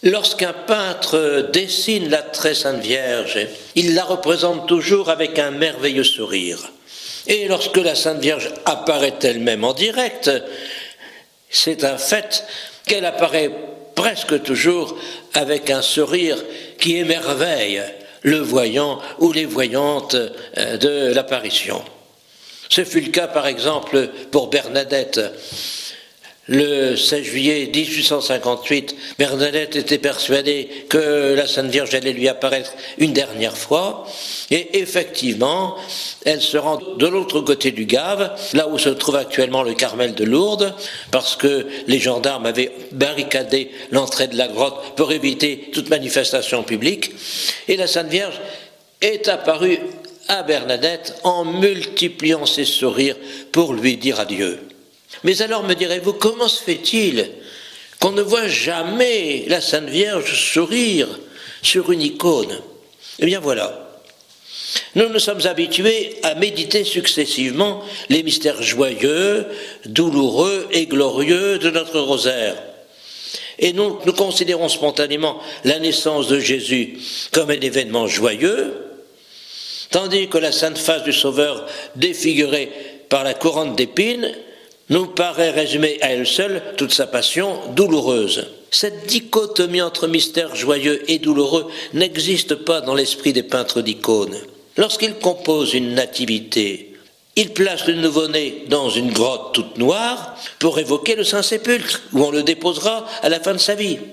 Lorsqu'un peintre dessine la très sainte Vierge, il la représente toujours avec un merveilleux sourire. Et lorsque la Sainte Vierge apparaît elle-même en direct, c'est un fait qu'elle apparaît presque toujours avec un sourire qui émerveille le voyant ou les voyantes de l'apparition. Ce fut le cas par exemple pour Bernadette. Le 16 juillet 1858, Bernadette était persuadée que la Sainte Vierge allait lui apparaître une dernière fois, et effectivement, elle se rend de l'autre côté du Gave, là où se trouve actuellement le Carmel de Lourdes, parce que les gendarmes avaient barricadé l'entrée de la grotte pour éviter toute manifestation publique, et la Sainte Vierge est apparue à Bernadette en multipliant ses sourires pour lui dire adieu. Mais alors, me direz-vous, comment se fait-il qu'on ne voit jamais la Sainte Vierge sourire sur une icône? Eh bien voilà, nous nous sommes habitués à méditer successivement les mystères joyeux, douloureux et glorieux de notre rosaire. Et nous considérons spontanément la naissance de Jésus comme un événement joyeux, tandis que la sainte face du Sauveur, défigurée par la couronne d'épines, nous paraît résumer à elle seule toute sa passion douloureuse. Cette dichotomie entre mystère joyeux et douloureux n'existe pas dans l'esprit des peintres d'icônes. Lorsqu'ils composent une nativité, ils placent le nouveau-né dans une grotte toute noire pour évoquer le Saint-Sépulcre, où on le déposera à la fin de sa vie.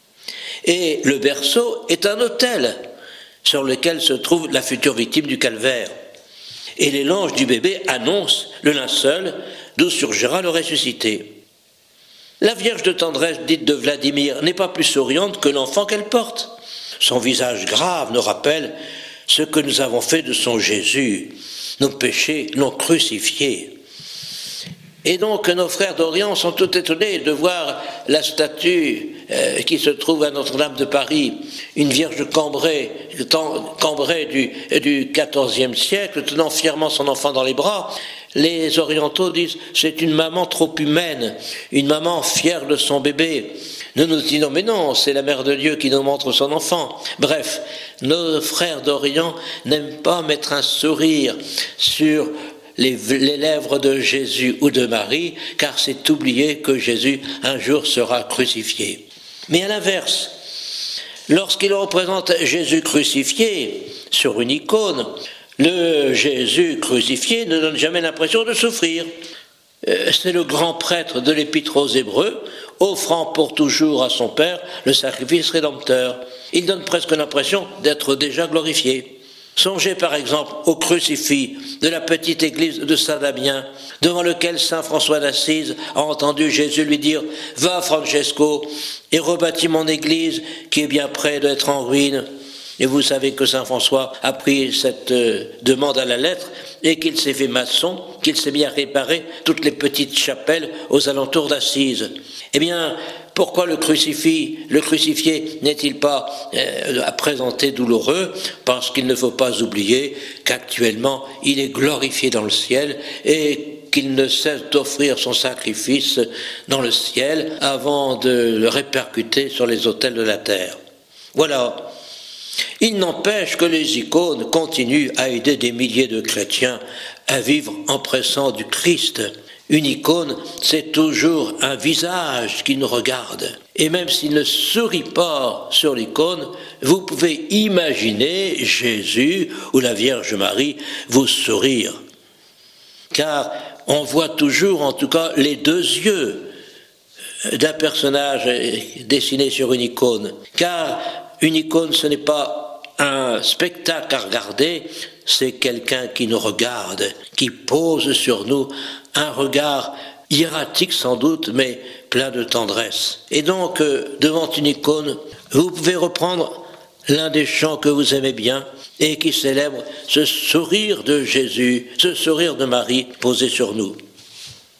Et le berceau est un autel sur lequel se trouve la future victime du calvaire. Et les langes du bébé annoncent le linceul d'où surgira le ressuscité. La Vierge de tendresse dite de Vladimir n'est pas plus souriante que l'enfant qu'elle porte. Son visage grave nous rappelle ce que nous avons fait de son Jésus. Nos péchés l'ont crucifié. Et donc nos frères d'Orient sont tout étonnés de voir la statue qui se trouve à Notre-Dame de Paris, une Vierge cambrée du XIVe siècle, tenant fièrement son enfant dans les bras. Les orientaux disent c'est une maman trop humaine, une maman fière de son bébé. Nous nous disons mais non, c'est la mère de Dieu qui nous montre son enfant. Bref, nos frères d'Orient n'aiment pas mettre un sourire sur les lèvres de Jésus ou de Marie, car c'est oublier que Jésus un jour sera crucifié. Mais à l'inverse, lorsqu'il représente Jésus crucifié sur une icône, le Jésus crucifié ne donne jamais l'impression de souffrir. C'est le grand prêtre de l'Épître aux Hébreux, offrant pour toujours à son Père le sacrifice rédempteur. Il donne presque l'impression d'être déjà glorifié. Songez par exemple au crucifix de la petite église de Saint-Damien, devant lequel saint François d'Assise a entendu Jésus lui dire « Va Francesco, et rebâtis mon église qui est bien près d'être en ruine ». Et vous savez que saint François a pris cette demande à la lettre et qu'il s'est fait maçon, qu'il s'est mis à réparer toutes les petites chapelles aux alentours d'Assise. Eh bien, pourquoi le crucifié n'est-il pas à présenter douloureux? Parce qu'il ne faut pas oublier qu'actuellement il est glorifié dans le ciel et qu'il ne cesse d'offrir son sacrifice dans le ciel avant de le répercuter sur les autels de la terre. Voilà. Il n'empêche que les icônes continuent à aider des milliers de chrétiens à vivre en présence du Christ. Une icône, c'est toujours un visage qui nous regarde. Et même s'il ne sourit pas sur l'icône, vous pouvez imaginer Jésus ou la Vierge Marie vous sourire. Car on voit toujours, en tout cas, les deux yeux d'un personnage dessiné sur une icône. Car une icône, ce n'est pas un spectacle à regarder, c'est quelqu'un qui nous regarde, qui pose sur nous un regard hiératique sans doute, mais plein de tendresse. Et donc, devant une icône, vous pouvez reprendre l'un des chants que vous aimez bien et qui célèbre ce sourire de Jésus, ce sourire de Marie posé sur nous.